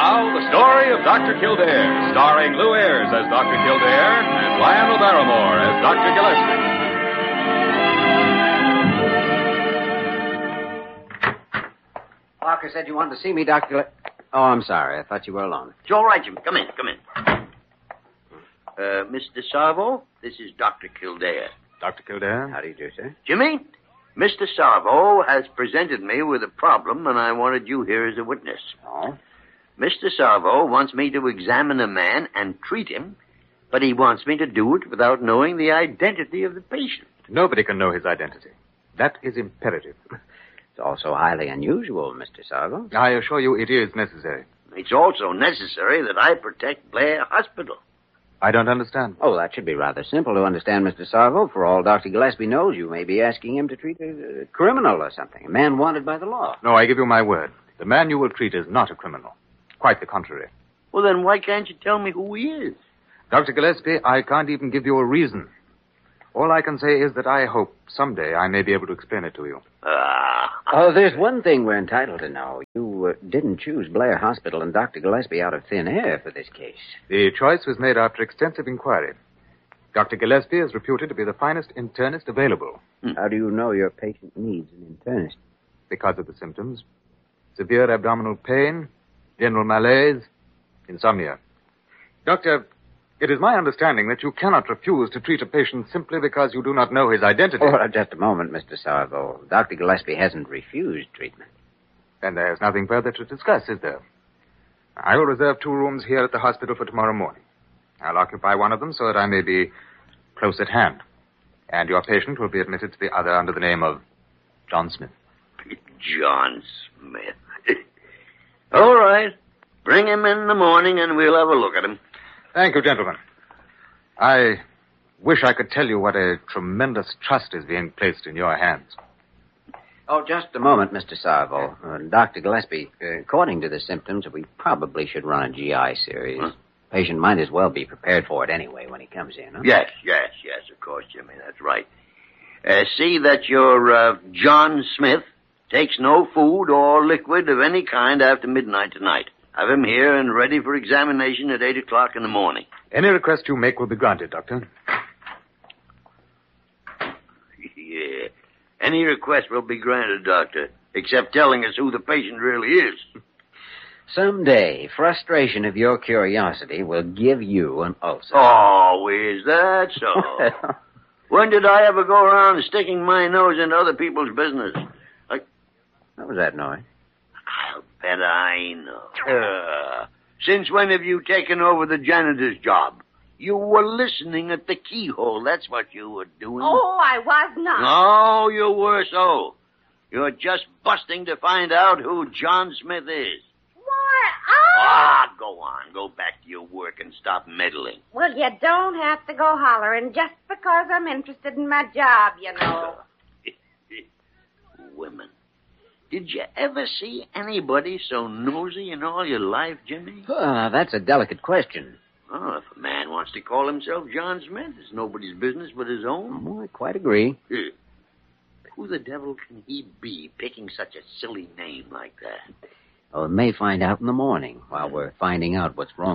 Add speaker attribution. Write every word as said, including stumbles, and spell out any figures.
Speaker 1: now, the story of Doctor Kildare, starring Lou Ayres as Doctor Kildare and Lionel Barrymore as Doctor Gillespie.
Speaker 2: Parker said you wanted to see me, Doctor Gillespie. Oh, I'm sorry. I thought you were alone.
Speaker 3: It's all right, Jim. Come in, come in. Uh, Mister Sarvo, this is Doctor Kildare.
Speaker 1: Doctor Kildare?
Speaker 2: How do you do, sir?
Speaker 3: Jimmy, Mister Sarvo has presented me with a problem, and I wanted you here as a witness.
Speaker 2: Oh?
Speaker 3: Mister Sarvo wants me to examine a man and treat him, but he wants me to do it without knowing the identity of the patient.
Speaker 1: Nobody can know his identity. That is imperative.
Speaker 2: It's also highly unusual, Mister Sargo.
Speaker 1: I assure you it is necessary.
Speaker 3: It's also necessary that I protect Blair Hospital.
Speaker 1: I don't understand.
Speaker 2: Oh, that should be rather simple to understand, Mister Sarvo. For all Doctor Gillespie knows, you may be asking him to treat a, a criminal or something, a man wanted by the law.
Speaker 1: No, I give you my word. The man you will treat is not a criminal. Quite the contrary.
Speaker 3: Well, then why can't you tell me who he is?
Speaker 1: Doctor Gillespie, I can't even give you a reason. All I can say is that I hope someday I may be able to explain it to you.
Speaker 3: Ah.
Speaker 2: Oh, there's one thing we're entitled to know. You uh, didn't choose Blair Hospital and Doctor Gillespie out of thin air for this case.
Speaker 1: The choice was made after extensive inquiry. Doctor Gillespie is reputed to be the finest internist available.
Speaker 2: Hmm. How do you know your patient needs an internist?
Speaker 1: Because of the symptoms. Severe abdominal pain, general malaise, insomnia. Doctor, it is my understanding that you cannot refuse to treat a patient simply because you do not know his identity.
Speaker 2: Oh, just a moment, Mister Sarvo. Doctor Gillespie hasn't refused treatment.
Speaker 1: Then there's nothing further to discuss, is there? I will reserve two rooms here at the hospital for tomorrow morning. I'll occupy one of them so that I may be close at hand. And your patient will be admitted to the other under the name of John Smith.
Speaker 3: John Smith. All right. Bring him in the morning and we'll have a look at him.
Speaker 1: Thank you, gentlemen. I wish I could tell you what a tremendous trust is being placed in your hands.
Speaker 2: Oh, just a moment, Mister Sarvo. Uh, Doctor Gillespie, uh, according to the symptoms, we probably should run a G I series. Huh? Patient might as well be prepared for it anyway when he comes in, huh?
Speaker 3: Yes, yes, yes, of course, Jimmy, that's right. Uh, see that your uh, John Smith takes no food or liquid of any kind after midnight tonight. Have him here and ready for examination at eight o'clock in the morning.
Speaker 1: Any request you make will be granted, Doctor.
Speaker 3: Yeah. Any request will be granted, Doctor, except telling us who the patient really is.
Speaker 2: Someday, frustration of your curiosity will give you an ulcer.
Speaker 3: Oh, is that so? When did I ever go around sticking my nose into other people's business? I...
Speaker 2: What was that noise?
Speaker 3: I'll bet I know. Uh, since when have you taken over the janitor's job? You were listening at the keyhole. That's what you were doing.
Speaker 4: Oh, I was not.
Speaker 3: No, you were so. You're just busting to find out who John Smith is.
Speaker 4: Why, I...
Speaker 3: Ah, go on. Go back to your work and stop meddling.
Speaker 4: Well, you don't have to go hollering just because I'm interested in my job, you know.
Speaker 3: Women. Did you ever see anybody so nosy in all your life, Jimmy?
Speaker 2: Uh, that's a delicate question.
Speaker 3: Oh, if a man wants to call himself John Smith, it's nobody's business but his own.
Speaker 2: Oh, I quite agree.
Speaker 3: Yeah. Who the devil can he be picking such a silly name like that?
Speaker 2: Well, we may find out in the morning while we're finding out what's wrong